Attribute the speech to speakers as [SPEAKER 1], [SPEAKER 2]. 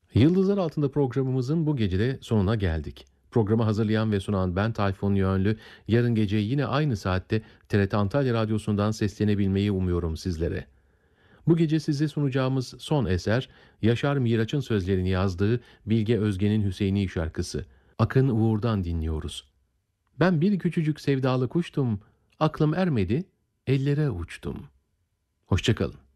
[SPEAKER 1] Yıldızlar Altında programımızın bu gece de sonuna geldik. Programı hazırlayan ve sunan ben Tayfun Yönlü. Yarın gece yine aynı saatte TRT Antalya Radyosu'ndan seslenebilmeyi umuyorum sizlere. Bu gece size sunacağımız son eser, Yaşar Miraç'ın sözlerini yazdığı Bilge Özgen'in Hüseyini şarkısı. Akın Uğur'dan dinliyoruz. Ben bir küçücük sevdalı kuştum, aklım ermedi, ellere uçtum. Hoşçakalın.